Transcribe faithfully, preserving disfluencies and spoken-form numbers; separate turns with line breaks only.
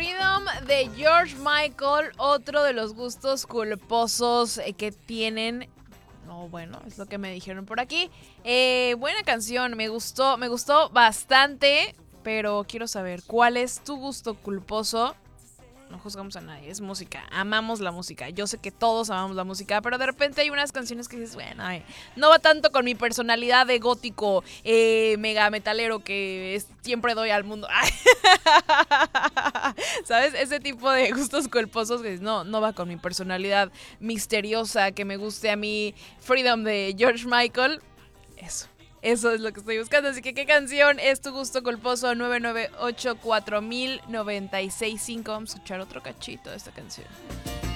Freedom de George Michael, otro de los gustos culposos eh, que tienen. No, bueno, es lo que me dijeron por aquí. Eh, buena canción, me gustó, me gustó bastante, pero quiero saber, ¿cuál es tu gusto culposo? No juzgamos a nadie, es música, amamos la música. Yo sé que todos amamos la música, pero de repente hay unas canciones que dices, bueno, ay, no va tanto con mi personalidad de gótico, eh, mega metalero que es, siempre doy al mundo. Ay. ¿Sabes? Ese tipo de gustos culposos que no, no va con mi personalidad misteriosa, que me guste a mí Freedom de George Michael. Eso. Eso es lo que estoy buscando. Así que, ¿qué canción es tu gusto culposo? nueve nueve ocho cuatro mil noventa y seis cinco. Vamos a escuchar otro cachito de esta canción.